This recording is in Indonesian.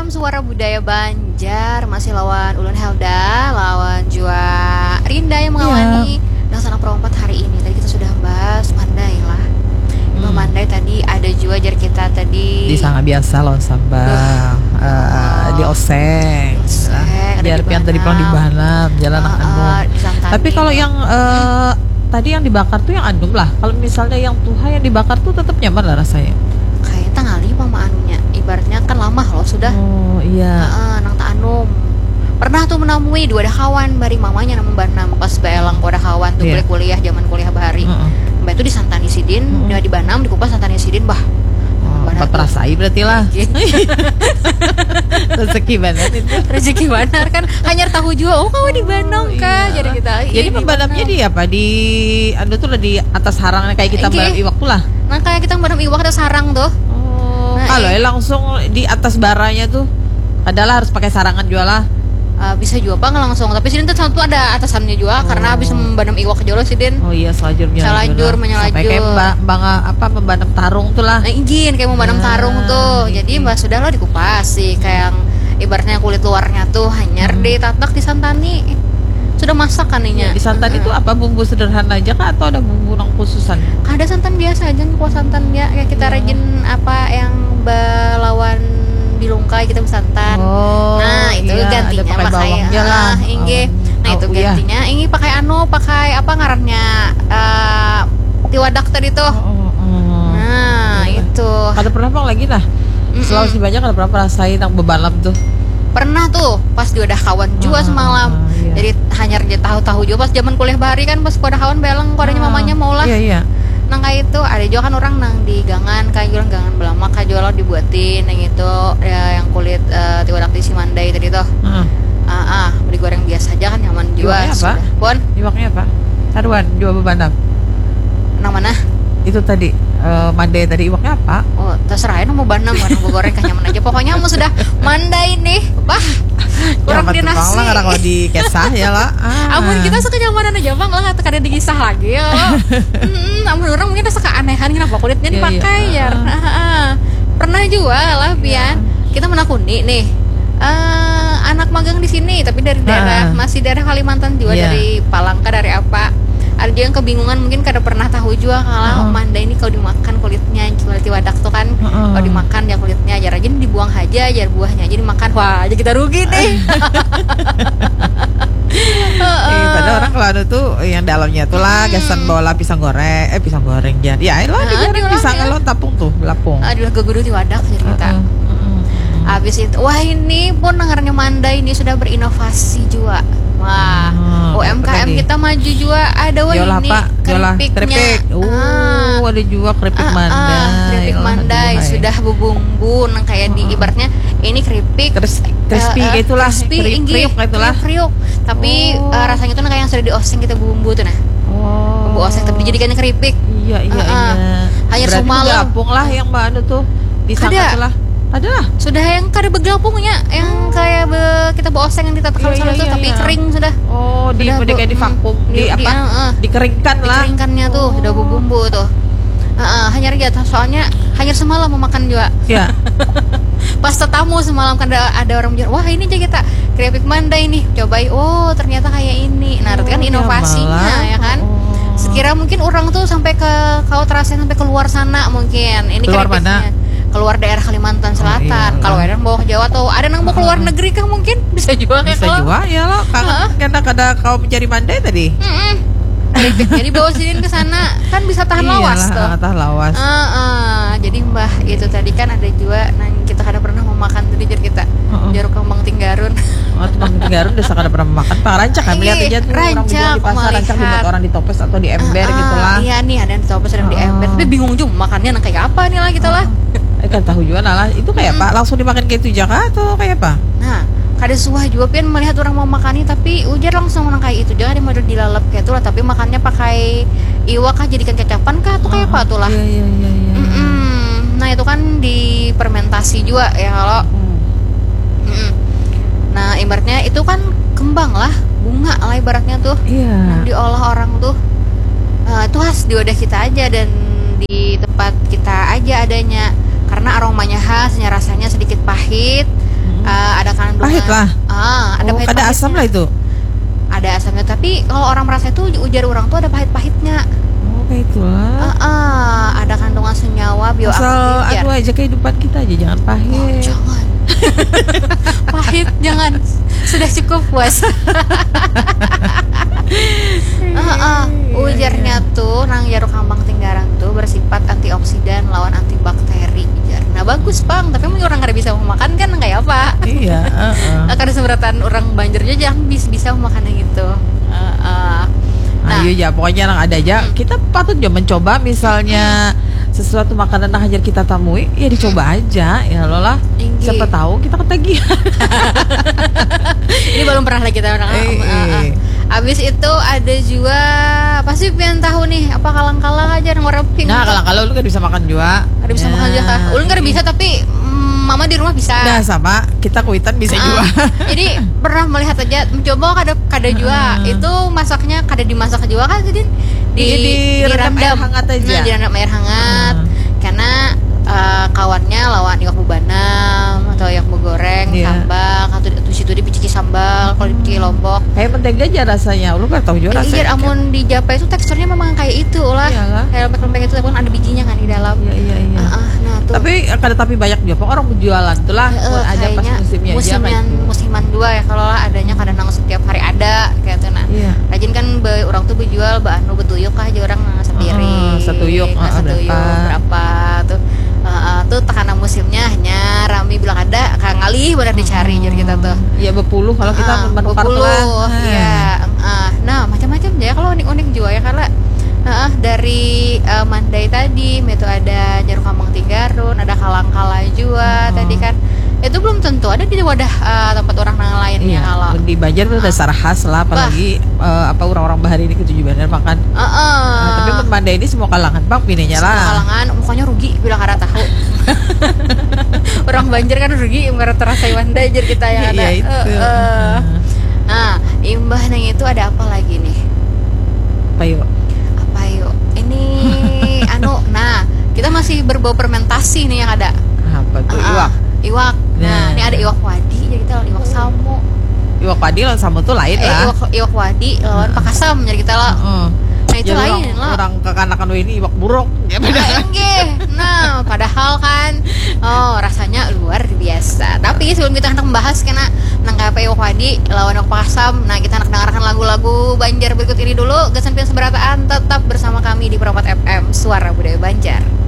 FM Suara Budaya Banjar. Masih lawan Ulun Helda, lawan Jua Rinda yang mengawani dan sanak perempat hari ini. Tadi kita sudah bahas Mandai lah. Mandai tadi ada juga jar kita tadi di sangat biasa lawan Sabang, di Oseng, biar pian tadi pulang di Bahanam, Jalan Andung. Tapi kalau yang tadi yang dibakar tuh yang andum lah. Kalau misalnya yang tuha yang dibakar tuh tetap nyaman lah rasanya. Kayak tangali mama anunya. Ibaratnya kan lama loh sudah. Oh iya. Nang tak anum. Pernah tuh menemui dua kawan bari mamanya namun Banam pas beelang pada kawan tuh kuliah zaman kuliah bahari. Mbak itu di Santani Sidin, udah di Banam di Kupas Santani Sidin bah. Empat perasai berarti lah. Rezeki banget itu. Rezeki benar kan. Hanya tahu juga kau di Banam kah. Jadi kita. Jadi membanamnya di apa? Di anu tuh lah di atas sarangnya kayak kita banam iwak tuh lah. Nah kayak kita banam iwak ada sarang tuh. Kalau langsung di atas baranya tuh adalah harus pakai sarangan juga lah. Bisa juga bang langsung, tapi sini tuh satu ada atasannya juga karena habis membanam iwak jolo sidin. Oh iya selajur menyelajur. Sampai kayak membanam tarung tuh lah. Nah izin kayak membanam tarung tuh. Jadi mbak sudah lo dikupas sih kayak yang ibaratnya kulit luarnya tuh hanya ditatak di Santani. Sudah masak kan ininya. Di Santani tuh apa bumbu sederhana aja kah atau ada bumbu yang khususan? Ada santan biasa aja kuah santan ya kayak kita rajin apa yang belawan di Lungkai kita bersantan. Nah itu gantinya pakai nah itu gantinya ini pakai pakai apa ngarannya tiwadak tadi tuh. Nah itu ada pernah bang lagi lah Sulawesi banyak ada pernah rasain yang bebalam tuh. Pernah tuh pas dia udah kawan juga semalam. Jadi hanya dia tahu-tahu juga pas zaman kuliah bahari kan pas pada kawan belang kodenya mamanya mau lah. Nang kayak itu ada juga kan orang nang di gangan kayak jualan gangan belama kayak jualan dibuatin yang itu ya, yang kulit tiwadak di Simandai tadi tuh. Digoreng biasa aja kan nyaman juga. Iwaknya apa? Pon? Iwaknya apa? Taruhan jual bebanam. Nang mana? Itu tadi mandai tadi iwaknya apa? Oh terserah ya mau banam mau goreng kan nyaman aja. Pokoknya mau sudah mandai nih, bah. Kurang di nasi. Lah kalau di kisah ya lah. Amun kita sekenyamanan aja bang lah kada dikisah lagi ya. Amun orang mungkin suka anehan kenapa kulitnya dipakai ya. Pernah juga lah pian. Kita menakuni nih. Anak magang di sini tapi dari daerah masih daerah Kalimantan juga dari Palangka dari apa. Ada juga yang kebingungan mungkin kada pernah tahu juga kalau mandai ini kalau dimakan kulitnya kulit wadak tuh kan kalau dimakan ya kulitnya aja rajin dibuang aja aja buahnya aja dimakan wah aja kita rugi nih. Padahal orang kalau ada tuh yang dalamnya tuh lah gasan bola pisang goreng ya lah digoreng pisang kalau tapung tuh lapung. Aduh gegudu di wadak jadi kita. Habis itu wah ini pun dengarnya mandai ini sudah berinovasi juga. Wah, UMKM kita maju juga ada ini keripiknya. Ada juga keripik mandai. Keripik mandai sudah bubungbu nang kayak di ibaratnya ini keripik crispy itulah. Kriuk itulah. Kriuk. Tapi rasanya itu kayak yang sudah dioseng kita bumbu tuh nah. Bumbu oseng tapi dijadikan keripik. Iya. Hanya semalam. Gapung lah yang mbak anu tuh disangka lah. Ada lah. Sudah yang kada begelapungnya, yang kayak kita oseng yang ditatak itu tapi kering sudah. Oh, kayak di vakum, dikeringkan lah. Dikeringkannya tuh, sudah bumbu tuh. Hanya aja soalnya hanya semalam memakan juga. Iya. Pas tetamu semalam kan ada orang bilang, "Wah, ini aja kita keripik mandai nih. Cobain. Oh, ternyata kayak ini." Nah, itu kan inovasinya ya kan. Sekira mungkin orang tuh sampai ke kau terasa sampai keluar sana mungkin. Ini keluar keripiknya. Mana? Keluar daerah Kalimantan Selatan. Kalau ada yang bawa ke Jawa atau ada yang mau keluar negeri kah mungkin bisa juga kayak bisa juga ya lo karena kada kau mencari mandai tadi. Jadi bawa sini ke sana kan bisa tahan lawas tuh. Tahan lawas. Jadi mbah itu tadi kan ada juga nang kita kada pernah memakan tadi jar kita jeruk kembang tinggarun. Kembang tinggarun desa kada pernah memakan. Pak rancak kan lihat aja tuh orang jual di pasar rancak dibuat orang di toples atau di ember gitulah. Iya nih ada yang di toples ada yang di ember. Tapi bingung juga makannya nang kayak apa nih lah kita lah. Kan tahu juga lah itu kayak apa langsung dimakan kayak itu jaga atau kayak apa? Nah kada suah juga pian melihat orang mau makani tapi ujar langsung menang kayak itu jangan dia model dilalap kayak itu lah tapi makannya pakai iwak kah jadikan kecapan kah atau kayak apa tuh lah. Nah itu kan difermentasi juga ya kalau nah ibaratnya itu kan kembang lah bunga lah ibaratnya tuh diolah orang tuh itu khas di wadah kita aja dan di tempat kita aja adanya karena aromanya khas, rasanya sedikit pahit. Pahit lah. Ada ada asam lah itu. Ada asamnya, tapi kalau orang merasa itu ujar orang tuh ada pahit-pahitnya. Kayak itulah. Ada kandungan senyawa bioaktif. Asal aja kehidupan kita aja, jangan pahit. Jangan. Pahit jangan. Sudah cukup puas. Ujarnya tuh nang jeruk kambang tinggaran tuh bersifat antioksidan lawan antibakteri ujar. Nah bagus bang, tapi mungkin orang kada bisa makan kan kayak apa? Iya. Karena seberatan orang Banjar aja jangan bisa makan gitu. Nah, iya pokoknya yang ada aja kita patut juga mencoba misalnya sesuatu makanan yang hajar kita temui ya dicoba aja ya lo lah. Siapa tahu kita ketagihan. Ini belum pernah lagi kita orang. Abis itu ada juga pasti pengen tahu nih apa kalang-kalang aja yang warna pink. Nah kalang-kalang lu kan bisa makan juga. Ada bisa makan juga kah? Ulun kan bisa tapi mama di rumah bisa. Nah sama kita kuitan bisa juga. Jadi pernah melihat aja mencoba kada juga. Itu masaknya kada dimasak juga kan jadi direndam air hangat aja. Nah, direndam air hangat. Karena kawannya lawan iwak bubanam atau iwak goreng sambal atau situ dipicici sambal kalau dipicici lombok kayak mentega aja rasanya lu kan tahu juga rasanya iya amun di Japa itu teksturnya memang kayak itu lah kayak lembek-lembek itu tapi ada bijinya kan di dalam iya nah, tuh. tapi banyak juga orang berjualan tuh lah ada pas musimnya aja musiman dua ya kalau lah adanya kadang setiap hari ada kayak tuh nah rajin kan orang tuh berjual anu betuyuk kah aja orang sendiri setuyuk berapa tuh tuh tekanan musimnya hanya rami bilang ada ngalih benar dicari jadi kita tuh ya berpuluh kalau kita menukar ya nah macam-macam ya kalau unik-unik juga ya karena dari Mandai tadi itu ada jeruk kambang tinggarun ada kalang-kala juga tadi kan itu belum tentu ada di wadah tempat orang lainnya kalau di Banjar itu dasar khas lah apalagi orang-orang bahari ini ketujuan makan tapi Mandai ini semua kalangan bang pinenya lah semua kalangan mukanya rugi bilang karena tahu orang Banjar kan rugi karena terasa Mandai jadi kita yang ada nah imbah nang itu ada apa lagi nih apa yuk ini nah kita masih berbau fermentasi nih yang ada apa tuh iwak. Nah, ini ada iwak wadi, jadi kita lawan iwak samu. Iwak wadi lawan samu tuh lain lah. Iwak wadi lawan pakasam, jadi kita lah. Nah itu jadi lain lah. Orang kekanakan ini iwak buruk. Ya nah, padahal kan, rasanya luar biasa. Tapi sebelum kita hendak membahas karena nangkap iwak wadi lawan iwak pakasam, nah kita hendak dengarkan lagu-lagu Banjar berikut ini dulu. Gasan pian seberataan tetap bersama kami di Perempat FM Suara Budaya Banjar.